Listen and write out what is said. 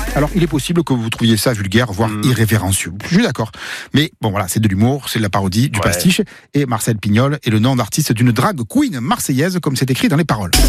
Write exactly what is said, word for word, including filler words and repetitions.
Alors, il est possible que vous trouviez ça vulgaire, voire mmh. irrévérencieux. Je suis d'accord. Mais bon, voilà, c'est de l'humour, c'est de la parodie, du ouais. pastiche. Et Marcel Pignol est le nom d'artiste d'une drag queen marseillaise, comme c'est écrit dans les paroles.